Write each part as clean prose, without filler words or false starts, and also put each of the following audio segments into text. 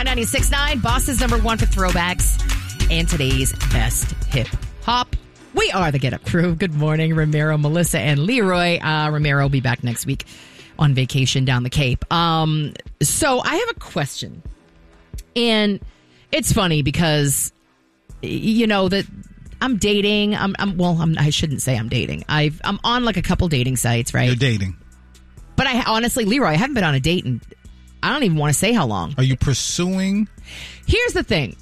My 96.9, Boston's number one for throwbacks and today's best hip hop. We are the Get Up Crew. Good morning, Ramiro, Melissa, and Leroy. Ramiro will be back next week on vacation down the Cape. So I have a question. And it's funny because, you know, that I'm dating. I shouldn't say I'm dating. I'm on like a couple dating sites, right? You're dating. But honestly, Leroy, I haven't been on a date in, I don't even want to say how long. Are you pursuing? Here's the thing.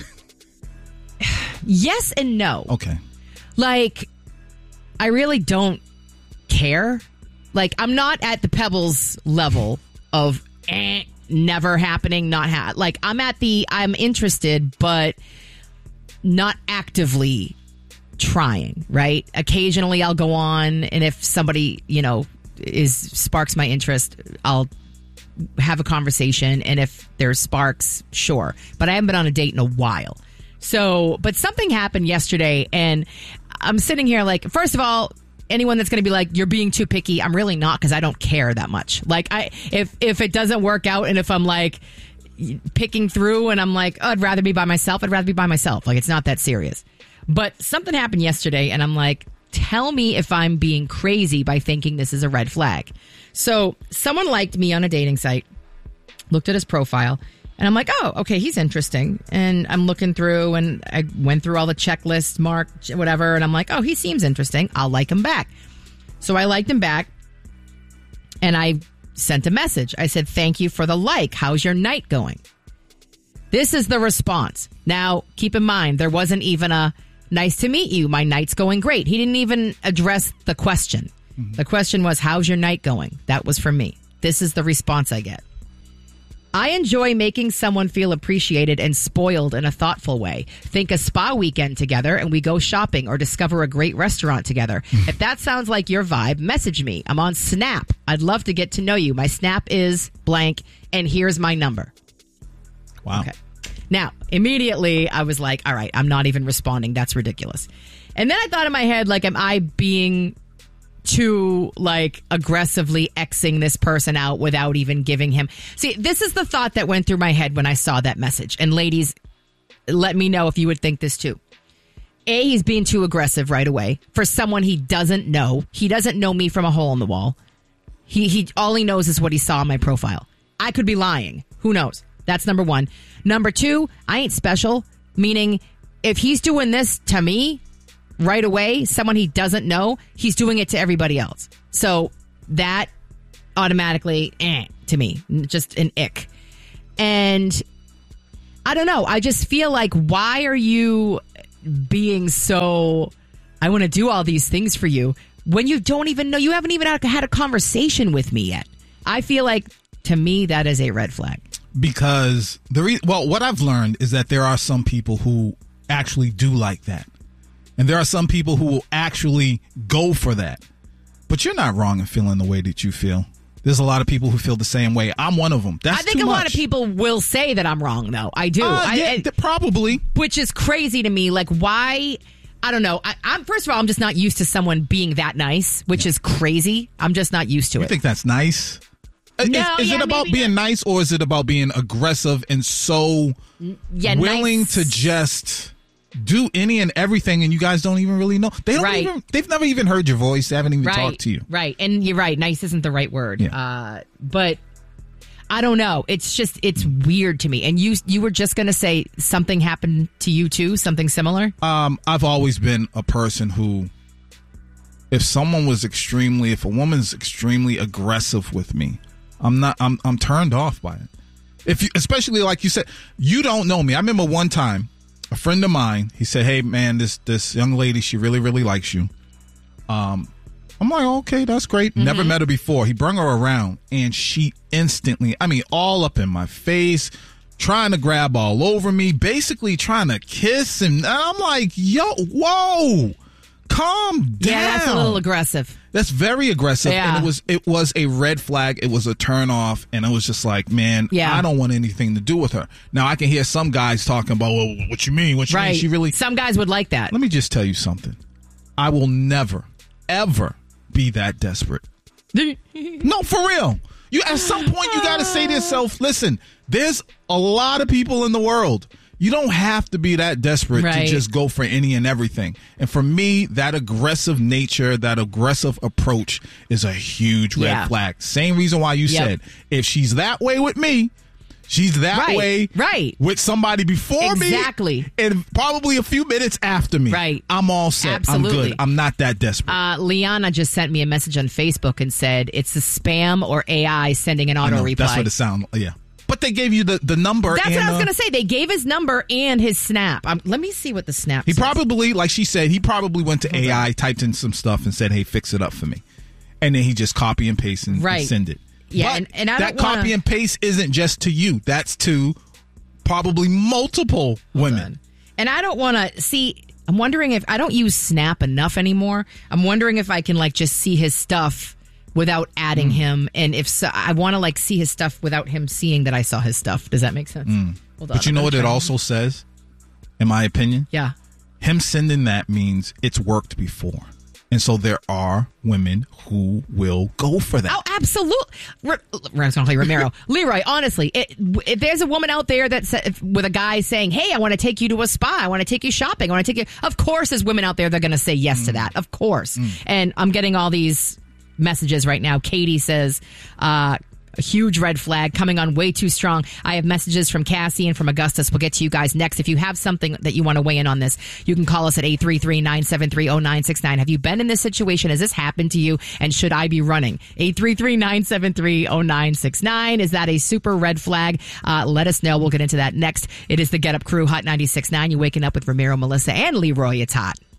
Yes and no. Okay. Like, I really don't care. Like, I'm not at the Pebbles level of never happening, like, I'm interested, but not actively trying, right? Occasionally I'll go on, and if somebody, you know, sparks my interest, I'll have a conversation, and if there's sparks, sure. But I haven't been on a date in a while. So, but something happened yesterday, and I'm sitting here like, first of all, anyone that's going to be like, you're being too picky, I'm really not, because I don't care that much. Like, if it doesn't work out, and if I'm like picking through and I'm like, oh, I'd rather be by myself, I'd rather be by myself. Like, it's not that serious. But something happened yesterday, and I'm like, tell me if I'm being crazy by thinking this is a red flag. So someone liked me on a dating site, looked at his profile, and I'm like, oh, okay, he's interesting. And I'm looking through, and I went through all the checklists, marked, whatever, and I'm like, oh, he seems interesting. I'll like him back. So I liked him back, and I sent a message. I said, thank you for the like. How's your night going? This is the response. Now, keep in mind, there wasn't even a nice to meet you. My night's going great. He didn't even address the question. Mm-hmm. The question was, how's your night going? That was from me. This is the response I get. I enjoy making someone feel appreciated and spoiled in a thoughtful way. Think a spa weekend together and we go shopping or discover a great restaurant together. If that sounds like your vibe, message me. I'm on Snap. I'd love to get to know you. My Snap is blank, and here's my number. Wow. Okay. Now, immediately I was like, all right, I'm not even responding. That's ridiculous. And then I thought in my head, like, am I being too, like, aggressively Xing this person out without even giving him... See, this is the thought that went through my head when I saw that message. And ladies, let me know if you would think this too. A, he's being too aggressive right away for someone he doesn't know. He doesn't know me from a hole in the wall. He all he knows is what he saw on my profile. I could be lying. Who knows? That's number one. Number two, I ain't special. Meaning, if he's doing this to me right away, someone he doesn't know, he's doing it to everybody else. So that automatically, to me, just an ick. And I don't know. I just feel like, why are you being so, I want to do all these things for you, when you don't even know, you haven't even had a conversation with me yet? I feel like, to me, that is a red flag. Because what I've learned is that there are some people who actually do like that. And there are some people who will actually go for that. But you're not wrong in feeling the way that you feel. There's a lot of people who feel the same way. I'm one of them. That's I think too a much. lot of people will say that I'm wrong, though. I do. Probably. Which is crazy to me. Like, why? I don't know. I'm first of all, I'm just not used to someone being that nice, which is crazy. I'm just not used to it. You think that's nice? No, is it about being nice, or is it about being aggressive and so willing to just do any and everything, and you guys don't even really know? They've never even heard your voice. They haven't even talked to you. Right. And you're right. Nice isn't the right word. Yeah. But I don't know. It's weird to me. And you were just going to say something happened to you too? Something similar? I've always been a person who, if a woman's extremely aggressive with me, I'm turned off by it. Especially like you said, you don't know me. I remember one time, a friend of mine, he said, hey man, this young lady, she really, really likes you. I'm like, okay, that's great. Mm-hmm. Never met her before. He brought her around, and she instantly, all up in my face, trying to grab all over me, basically trying to kiss. And I'm like, whoa, calm down. Yeah, that's a little aggressive. That's very aggressive. Yeah. And it was a red flag. It was a turn off. And I was just like, man, I don't want anything to do with her. Now, I can hear some guys talking about, well, what you mean? What you mean? She really... Some guys would like that. Let me just tell you something. I will never, ever be that desperate. No, for real. You at some point you got to say to yourself, listen, there's a lot of people in the world. You don't have to be that desperate to just go for any and everything. And for me, that aggressive nature, that aggressive approach is a huge red flag. Same reason why you said, if she's that way with me, she's that way with somebody before me and probably a few minutes after me. Right. I'm all set. Absolutely. I'm good. I'm not that desperate. Liana just sent me a message on Facebook and said it's the spam or AI sending an auto reply. That's what it sounds like. Yeah. But they gave you the number. That's what I was going to say. They gave his number and his snap. Let me see what the snap says. He probably, like she said, he probably went to AI, typed in some stuff and said, hey, fix it up for me. And then he just copy and paste and send it. Yeah, but and I that copy and paste isn't just to you. That's to probably multiple women. And I don't want to see. I'm wondering if I don't use Snap enough anymore. I'm wondering if I can just see his stuff without adding him, and if so, I want to see his stuff without him seeing that I saw his stuff. Does that make sense? Hold on, but you know what it also says, in my opinion? Yeah, him sending that means it's worked before. And so there are women who will go for that. Oh, absolutely. I was going to play Romero. Leroy, honestly, if there's a woman out there with a guy saying, hey, I want to take you to a spa. I want to take you shopping. I want to take you. Of course, there's women out there that are going to say yes to that. Of course. And I'm getting all these messages right now. Katie says, a huge red flag coming on way too strong. I have messages from Cassie and from Augustus. We'll get to you guys next. If you have something that you want to weigh in on this, you can call us at 833-973-0969. Have you been in this situation? Has this happened to you? And should I be running? 833-973-0969. Is that a super red flag? Let us know. We'll get into that next. It is the Get Up Crew, Hot 96.9. You're waking up with Ramiro, Melissa, and Leroy. It's hot.